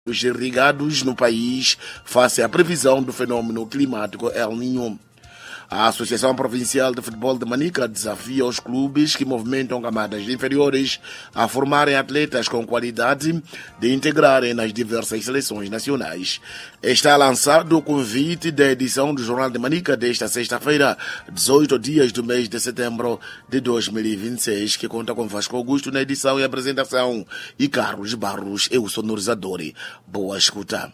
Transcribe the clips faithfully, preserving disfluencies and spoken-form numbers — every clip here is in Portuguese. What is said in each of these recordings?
Os irrigados no país face à previsão do fenômeno climático El Niño. A Associação Provincial de Futebol de Manica desafia os clubes que movimentam camadas inferiores a formarem atletas com qualidade de integrarem nas diversas seleções nacionais. Está lançado o convite da edição do Jornal de Manica desta sexta-feira, dezoito dias do mês de setembro de dois mil e vinte e seis, que conta com Vasco Augusto na edição e apresentação e Carlos Barros é o sonorizador. Boa escuta.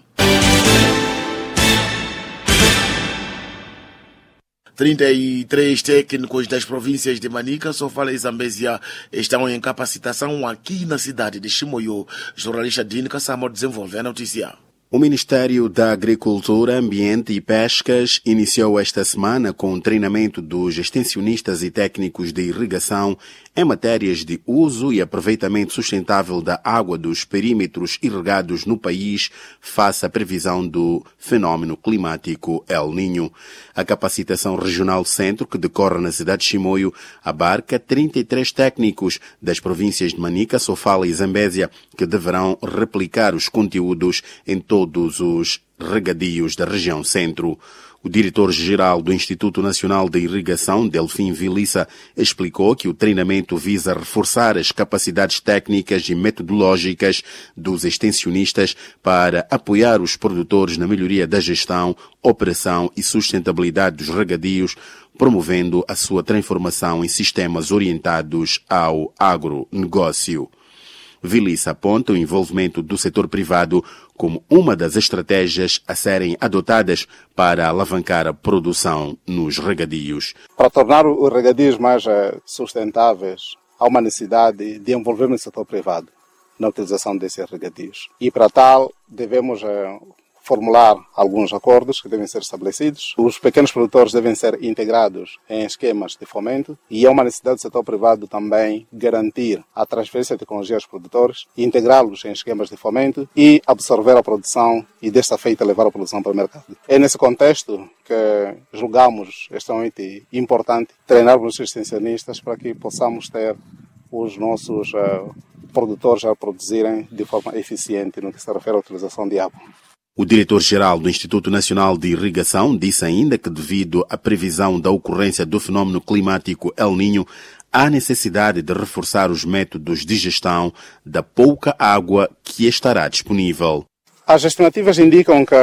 trinta e três técnicos das províncias de Manica, Sofala e Zambésia estão em capacitação aqui na cidade de Chimoio. Jornalista Dino Kassamo desenvolve a notícia. O Ministério da Agricultura, Ambiente e Pescas iniciou esta semana com o treinamento dos extensionistas e técnicos de irrigação em matérias de uso e aproveitamento sustentável da água dos perímetros irrigados no país face à previsão do fenômeno climático El Niño. A capacitação regional centro, que decorre na cidade de Chimoio, abarca trinta e três técnicos das províncias de Manica, Sofala e Zambésia, que deverão replicar os conteúdos em todos os regadios da região centro. O diretor-geral do Instituto Nacional de Irrigação, Delfim Vilissa, explicou que o treinamento visa reforçar as capacidades técnicas e metodológicas dos extensionistas para apoiar os produtores na melhoria da gestão, operação e sustentabilidade dos regadios, promovendo a sua transformação em sistemas orientados ao agronegócio. Vilissa aponta o envolvimento do setor privado como uma das estratégias a serem adotadas para alavancar a produção nos regadios. Para tornar os regadios mais sustentáveis, há uma necessidade de envolver o setor privado na utilização desses regadios. E para tal, devemos formular alguns acordos que devem ser estabelecidos. Os pequenos produtores devem ser integrados em esquemas de fomento e é uma necessidade do setor privado também garantir a transferência de tecnologia aos produtores, integrá-los em esquemas de fomento e absorver a produção e desta feita levar a produção para o mercado. É nesse contexto que julgamos extremamente importante treinarmos os extensionistas para que possamos ter os nossos uh, produtores a produzirem de forma eficiente no que se refere à utilização de água. O diretor-geral do Instituto Nacional de Irrigação disse ainda que, devido à previsão da ocorrência do fenômeno climático El Niño, há necessidade de reforçar os métodos de gestão da pouca água que estará disponível. As estimativas indicam que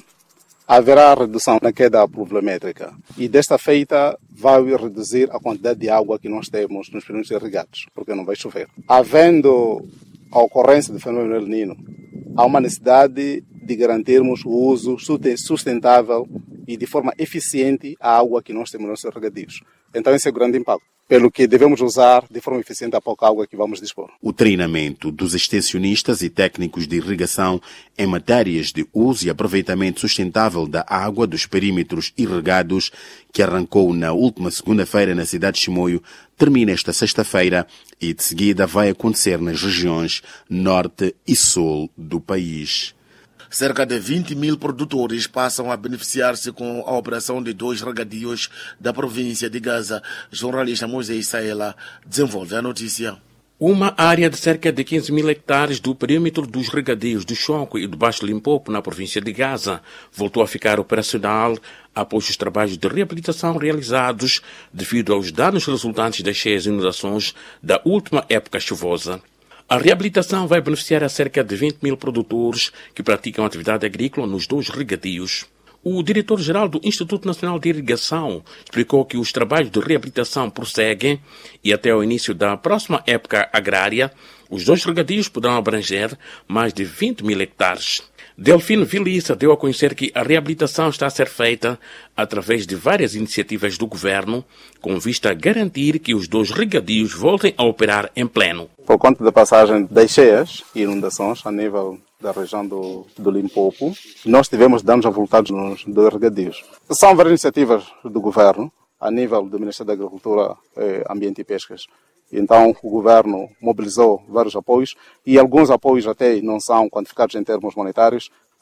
haverá redução na queda pluviométrica e desta feita vai reduzir a quantidade de água que nós temos nos períodos irrigados, porque não vai chover. Havendo a ocorrência do fenômeno El Niño, há uma necessidade de garantirmos o uso sustentável e de forma eficiente a água que nós temos nos nossos regadios. Então esse é o grande impacto, pelo que devemos usar de forma eficiente a pouca água que vamos dispor. O treinamento dos extensionistas e técnicos de irrigação em matérias de uso e aproveitamento sustentável da água dos perímetros irrigados, que arrancou na última segunda-feira na cidade de Chimoio, termina esta sexta-feira e de seguida vai acontecer nas regiões norte e sul do país. Cerca de vinte mil produtores passam a beneficiar-se com a operação de dois regadios da província de Gaza. Jornalista Moisés Saela desenvolve a notícia. Uma área de cerca de quinze mil hectares do perímetro dos regadios do Choco e do Baixo Limpopo, na província de Gaza, voltou a ficar operacional após os trabalhos de reabilitação realizados devido aos danos resultantes das cheias e inundações da última época chuvosa. A reabilitação vai beneficiar a cerca de vinte mil produtores que praticam atividade agrícola nos dois regadios. O diretor-geral do Instituto Nacional de Irrigação explicou que os trabalhos de reabilitação prosseguem e até ao início da próxima época agrária, os dois regadios poderão abranger mais de vinte mil hectares. Delfim Vilissa deu a conhecer que a reabilitação está a ser feita através de várias iniciativas do governo, com vista a garantir que os dois regadios voltem a operar em pleno. Por conta da passagem das cheias e inundações a nível da região do, do Limpopo, nós tivemos danos avultados nos dois regadios. São várias iniciativas do governo, a nível do Ministério da Agricultura, eh, Ambiente e Pescas. Então, o governo mobilizou vários apoios e alguns apoios até não são quantificados em termos monetários,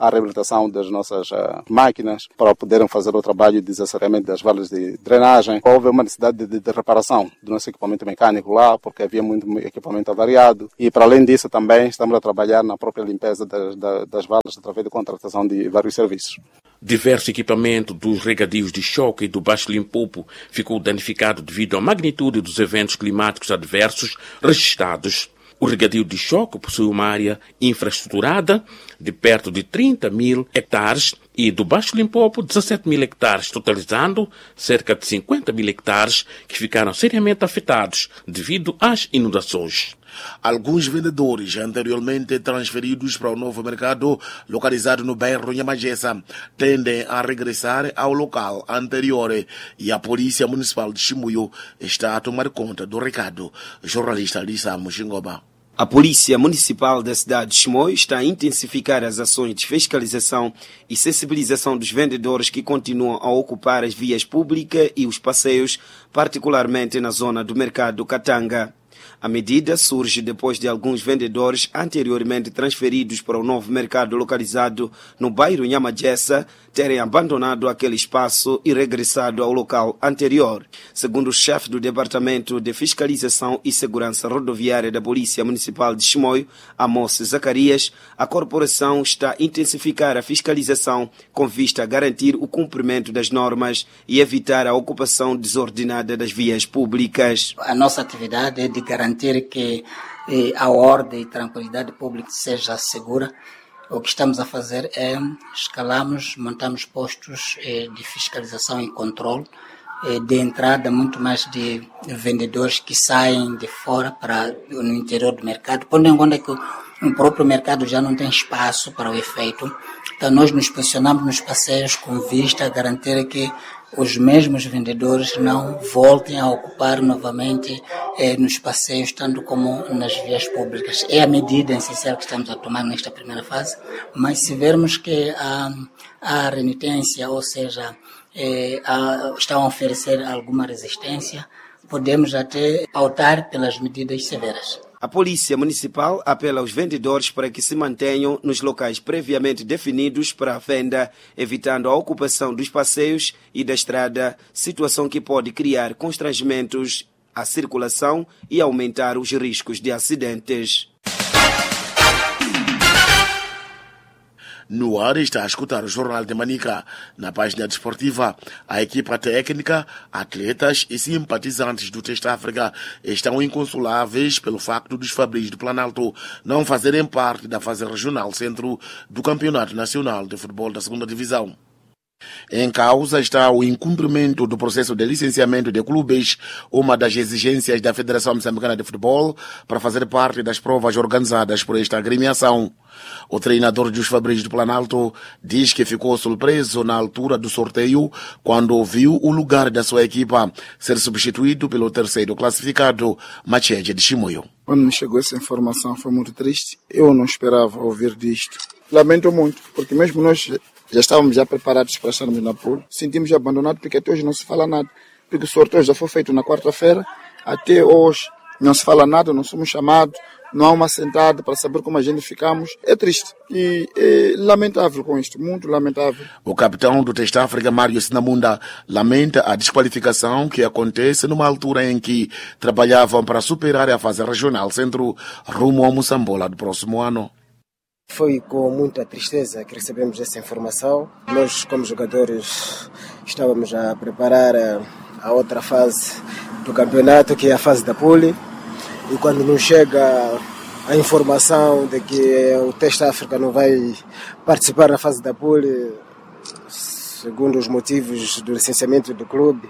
a reabilitação das nossas uh, máquinas para poderem fazer o trabalho de desassoreamento das valas de drenagem. Houve uma necessidade de, de reparação do nosso equipamento mecânico lá, porque havia muito equipamento avariado. E, para além disso, também estamos a trabalhar na própria limpeza das, das, das valas através de contratação de vários serviços. Diverso equipamento dos regadios de choque do Baixo Limpopo ficou danificado devido à magnitude dos eventos climáticos adversos registrados. O regadio de choque possui uma área infraestruturada de perto de trinta mil hectares e do Baixo Limpopo dezessete mil hectares, totalizando cerca de cinquenta mil hectares que ficaram seriamente afetados devido às inundações. Alguns vendedores anteriormente transferidos para o novo mercado localizado no bairro Nhamajeça tendem a regressar ao local anterior e a Polícia Municipal de Chimoio está a tomar conta do recado. Jornalista Lisa Muxingoba. A Polícia Municipal da cidade de Chimoio está a intensificar as ações de fiscalização e sensibilização dos vendedores que continuam a ocupar as vias públicas e os passeios, particularmente na zona do mercado Katanga. A medida surge depois de alguns vendedores anteriormente transferidos para o novo mercado localizado no bairro Nhamajeça terem abandonado aquele espaço e regressado ao local anterior. Segundo o chefe do Departamento de Fiscalização e Segurança Rodoviária da Polícia Municipal de Chimoio, Amos Zacarias, a corporação está a intensificar a fiscalização com vista a garantir o cumprimento das normas e evitar a ocupação desordenada das vias públicas. A nossa atividade é de garantir que eh, a ordem e tranquilidade pública seja segura. O que estamos a fazer é escalamos, montamos postos eh, de fiscalização e controle eh, de entrada, muito mais de vendedores que saem de fora para no interior do mercado, pondo em conta que o próprio mercado já não tem espaço para o efeito. Então nós nos posicionamos nos passeios com vista a garantir que os mesmos vendedores não voltem a ocupar novamente eh, nos passeios, tanto como nas vias públicas. É a medida essencial que estamos a tomar nesta primeira fase, mas se vermos que há, há renitência, ou seja, eh, há, estão a oferecer alguma resistência, podemos até pautar pelas medidas severas. A Polícia Municipal apela aos vendedores para que se mantenham nos locais previamente definidos para a venda, evitando a ocupação dos passeios e da estrada, situação que pode criar constrangimentos à circulação e aumentar os riscos de acidentes. No ar está a escutar o Jornal de Manica. Na página desportiva, a equipa técnica, atletas e simpatizantes do Testa África estão inconsoláveis pelo facto dos Fabris do Planalto não fazerem parte da fase regional centro do Campeonato Nacional de Futebol da segunda Divisão. Em causa está o incumprimento do processo de licenciamento de clubes, uma das exigências da Federação Moçambicana de Futebol para fazer parte das provas organizadas por esta agremiação. O treinador dos Fabris do Planalto diz que ficou surpreso na altura do sorteio quando ouviu o lugar da sua equipa ser substituído pelo terceiro classificado, Macheje de Chimoio. Quando me chegou essa informação foi muito triste. Eu não esperava ouvir disto. Lamento muito, porque mesmo nós já estávamos já preparados para estarmos na pool. Sentimos abandonado porque até hoje não se fala nada. Porque o sorteio já foi feito na quarta-feira. Até hoje não se fala nada, não somos chamados. Não há uma sentada para saber como a gente ficamos. É triste e é lamentável com isto, muito lamentável. O capitão do Testa África, Mário Sinamunda, lamenta a desqualificação que acontece numa altura em que trabalhavam para superar a fase regional centro rumo ao Moçambola do próximo ano. Foi com muita tristeza que recebemos essa informação. Nós, como jogadores, estávamos a preparar a, a outra fase do campeonato, que é a fase da pole. E quando nos chega a informação de que o Testa África não vai participar na fase da pole, segundo os motivos do licenciamento do clube,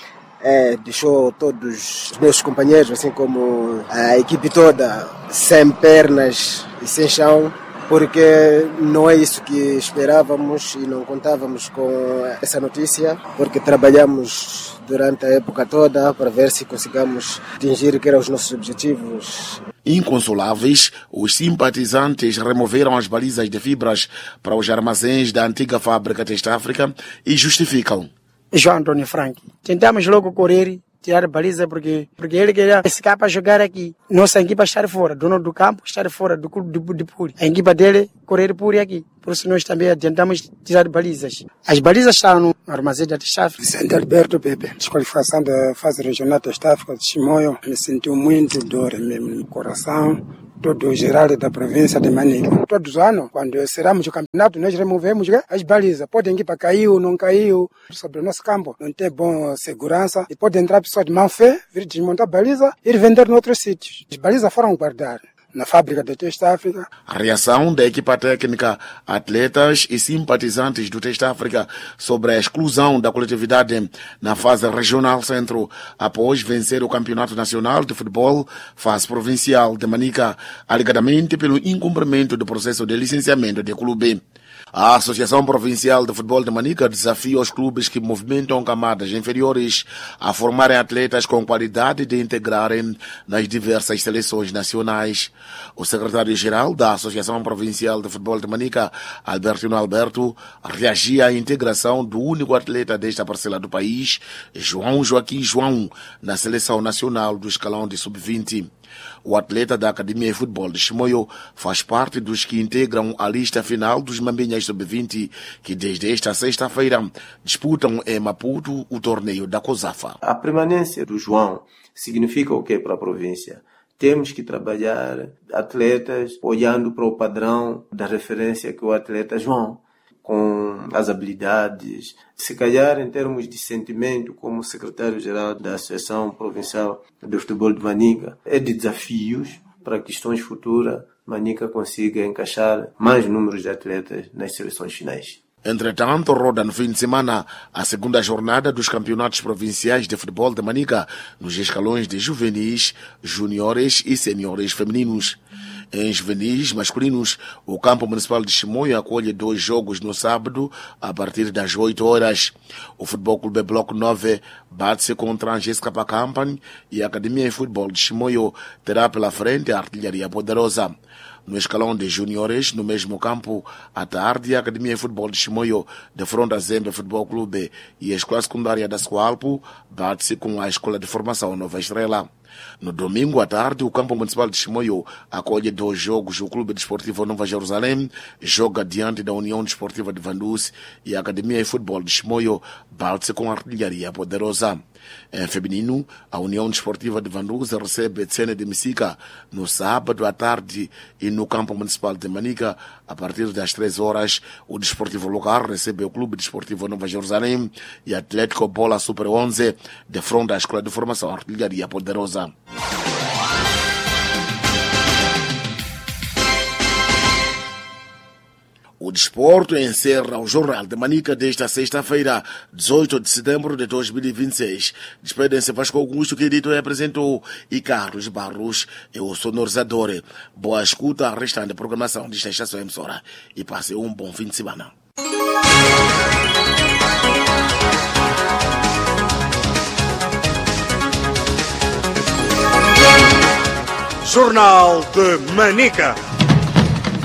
é, deixou todos os meus companheiros, assim como a equipe toda, sem pernas e sem chão, porque não é isso que esperávamos e não contávamos com essa notícia, porque trabalhamos durante a época toda para ver se conseguimos atingir que eram os nossos objetivos. Inconsoláveis, os simpatizantes removeram as balizas de fibras para os armazéns da antiga fábrica Testa África e justificam. João Antônio Frank. Tentamos logo correr tirar a baliza porque, porque ele queria escapar para jogar aqui. Nossa equipa estar fora, dono do campo estar fora do clube de, de Puri. A equipa dele correr Puri aqui. Por isso nós também tentamos tirar balizas. As balizas estavam no armazém da Teste África. Vicente Alberto Pepe, desqualificação da fase regional da Teste África de Chimoio. Me sentiu muito dor mesmo no coração. Todo o geral da província de Manica. Todos os anos, quando encerramos o campeonato, nós removemos as balizas. Pode equipa caiu, não caiu. Sobre o nosso campo, não tem boa segurança. E pode entrar pessoas de má fé, vir desmontar a baliza e ir vender em outros sítios. As balizas foram guardadas na fábrica da Teste África. A reação da equipa técnica, atletas e simpatizantes do Teste África sobre a exclusão da coletividade na fase regional centro após vencer o Campeonato Nacional de Futebol, fase provincial de Manica, alegadamente pelo incumprimento do processo de licenciamento de clube. A Associação Provincial de Futebol de Manica desafia os clubes que movimentam camadas inferiores a formarem atletas com qualidade de integrarem nas diversas seleções nacionais. O secretário-geral da Associação Provincial de Futebol de Manica, Albertino Alberto, reagia à integração do único atleta desta parcela do país, João Joaquim João, na seleção nacional do escalão de sub vinte. O atleta da Academia de Futebol de Chimoio faz parte dos que integram a lista final dos Mambinhas sub vinte, que desde esta sexta-feira disputam em Maputo o torneio da COSAFA. A permanência do João significa o que para a província? Temos que trabalhar atletas olhando para o padrão da referência que o atleta João, com as habilidades, se calhar em termos de sentimento, como secretário-geral da Associação Provincial de Futebol de Manica, é de desafios para questões futuras, Manica consiga encaixar mais números de atletas nas seleções finais. Entretanto, roda no fim de semana a segunda jornada dos campeonatos provinciais de futebol de Manica, nos escalões de juvenis, juniores e seniores femininos. Em juvenis masculinos, o campo municipal de Chimoio acolhe dois jogos no sábado, a partir das oito horas. O Futebol Clube Bloco nove bate-se contra a Angésica Pacampan e a Academia de Futebol de Chimoio terá pela frente a Artilharia Poderosa. No escalão de juniores, no mesmo campo, à tarde, a Academia de Futebol de Chimoio defronta a Zembe Futebol Clube e a Escola Secundária da Squalpo bate-se com a Escola de Formação Nova Estrela. No domingo à tarde, o campo municipal de Chimoio acolhe dois jogos. O Clube Desportivo Nova Jerusalém joga diante da União Desportiva de Vanduz e a Academia de Futebol de Chimoio bate-se com a Artilharia Poderosa. Em feminino, a União Desportiva de Vanduz recebe Etsene de Messica no sábado à tarde e no campo municipal de Manica, a partir das três horas, o Desportivo local recebe o Clube Desportivo Nova Jerusalém e Atlético Bola Super onze defronta a Escola de Formação Artilharia Poderosa. O desporto encerra o Jornal de Manica desta sexta-feira, dezoito de setembro de dois mil e vinte e seis. Despedem-se Vasco Augusto, que editou e apresentou, e Carlos Barros é o sonorizador. Boa escuta à restante programação desta estação emissora e passe um bom fim de semana. Jornal de Manica.